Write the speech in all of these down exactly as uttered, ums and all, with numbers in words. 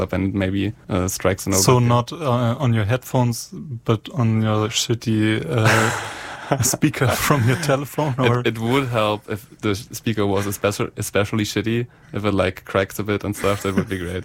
up and maybe uh, strikes an overkill. So not uh, on your headphones, but on your shitty uh, speaker from your telephone? Or? It, it would help if the speaker was especially, especially shitty. If it like cracks a bit and stuff, that would be great.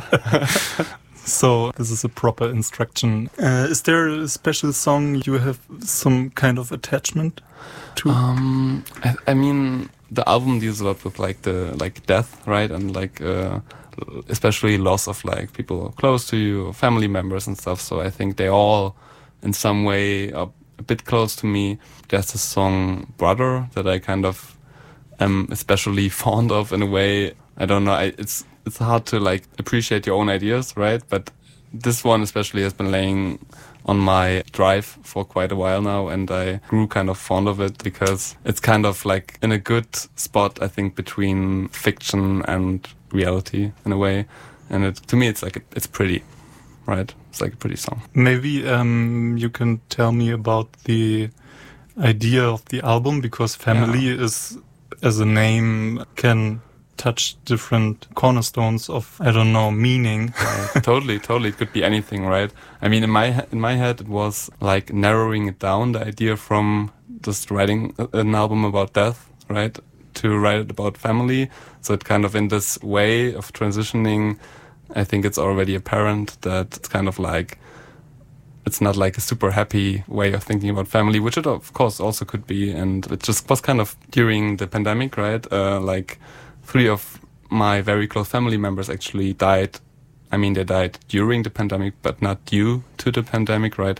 So this is a proper instruction. Uh, is there a special song you have some kind of attachment to? Um, I, I mean, the album deals a lot with like the like death, right, and like uh, especially loss of like people close to you, family members and stuff. So I think they all, in some way, are a bit close to me. There's the song "Brother" that I kind of am especially fond of in a way. I don't know. I, it's it's hard to like appreciate your own ideas, right? But this one especially has been laying on my drive for quite a while now, and I grew kind of fond of it because it's kind of like in a good spot, I think, between fiction and reality in a way. And it, to me, it's like a, it's pretty, right? It's like a pretty song. Maybe um, you can tell me about the idea of the album, because family yeah. is, as a name, can touch different cornerstones of, I don't know, meaning. Right. Totally, totally. It could be anything, right? I mean, in my in my head, it was like narrowing it down, the idea from just writing an album about death, right, to write it about family. So it kind of in this way of transitioning, I think it's already apparent that it's kind of like, it's not like a super happy way of thinking about family, which it of course also could be. And it just was kind of during the pandemic, right? Uh, like, Three of my very close family members actually died. I mean, they died during the pandemic, but not due to the pandemic, right?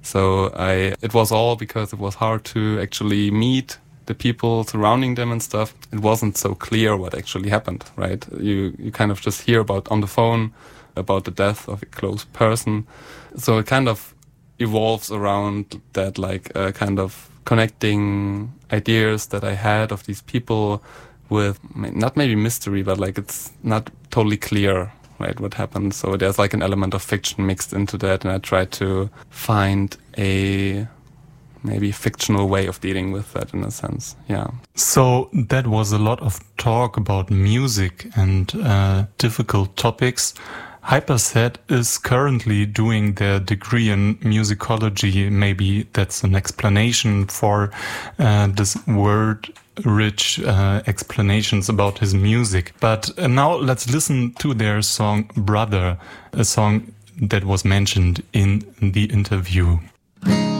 So I, it was all because it was hard to actually meet the people surrounding them and stuff. It wasn't so clear what actually happened, right? You, you kind of just hear about on the phone about the death of a close person. So it kind of evolves around that, like uh, kind of connecting ideas that I had of these people with not maybe mystery, but like it's not totally clear, right, what happened. So there's like an element of fiction mixed into that, and I try to find a maybe fictional way of dealing with that in a sense. Yeah. So that was a lot of talk about music and uh, difficult topics. Hyperset is currently doing their degree in musicology. Maybe that's an explanation for uh, this word-rich uh, explanations about his music. But uh, now let's listen to their song Brother, a song that was mentioned in the interview.